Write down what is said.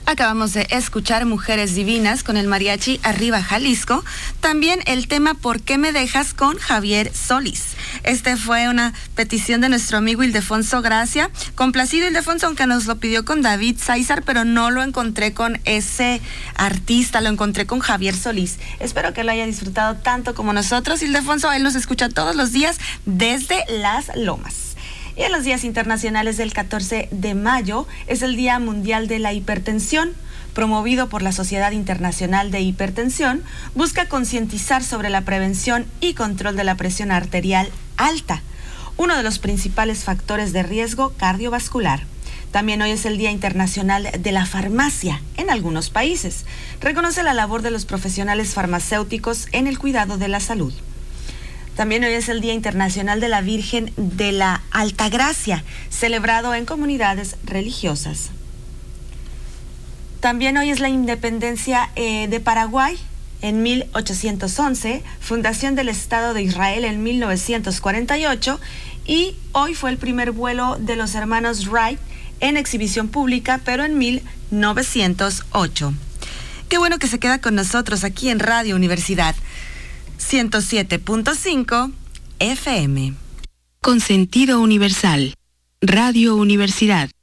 Acabamos de escuchar Mujeres Divinas con el mariachi Arriba Jalisco. También el tema ¿Por qué me dejas? Con Javier Solís. Este fue una petición de nuestro amigo Ildefonso Gracia. Complacido Ildefonso, aunque nos lo pidió con David Sáizar, pero no lo encontré con ese artista, lo encontré con Javier Solís. Espero que lo haya disfrutado tanto como nosotros. Ildefonso, él nos escucha todos los días desde Las Lomas. Y en los días internacionales del 14 de mayo es el Día Mundial de la Hipertensión, promovido por la Sociedad Internacional de Hipertensión, busca concientizar sobre la prevención y control de la presión arterial alta, uno de los principales factores de riesgo cardiovascular. También hoy es el Día Internacional de la Farmacia en algunos países. Reconoce la labor de los profesionales farmacéuticos en el cuidado de la salud. También hoy es el Día Internacional de la Virgen de la Altagracia, celebrado en comunidades religiosas. También hoy es la independencia de Paraguay en 1811, fundación del Estado de Israel en 1948 y hoy fue el primer vuelo de los hermanos Wright en exhibición pública, pero en 1908. Qué bueno que se queda con nosotros aquí en Radio Universidad 107.5 FM. Con sentido universal. Radio Universidad.